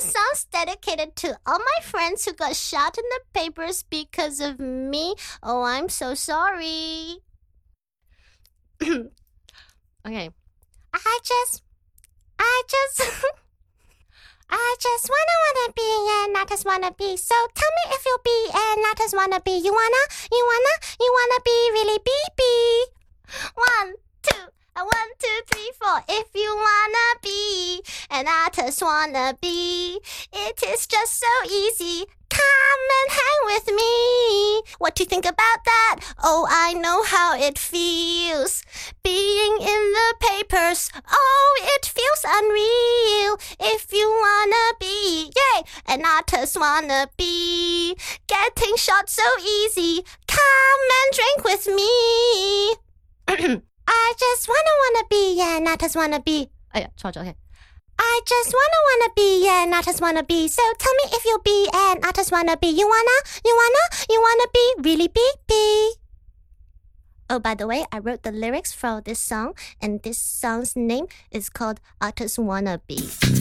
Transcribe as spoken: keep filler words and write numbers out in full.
This song's dedicated to all my friends who got shot in the papers because of me. Oh, I'm so sorry. Okay. I just, I just, I just wanna wanna be and I just wanna be. So tell me if you'll be and I just wanna be. You wanna, you wanna, you wanna be really be be. One, two, uh, one, two, three, four. If you wanna be and I just wanna be, it is just so easy. Come and hang with me. What do you think about that? Oh, I know how it feels. Being in the papers, oh, it feels unreal. If you wanna be, yay, and I just wanna be. Getting shot so easy. Come and drink with me. I just wanna wanna be, yeah, and I just wanna be. Oh yeah, charge, okay. I just wanna wanna be, yeah, and I just wanna be. So tell me if you'll be, and I just wanna be. You wanna, you wanna, you wanna be really be be. Oh, by the way, I wrote the lyrics for this song, and this song's name is called I Just Wanna Be.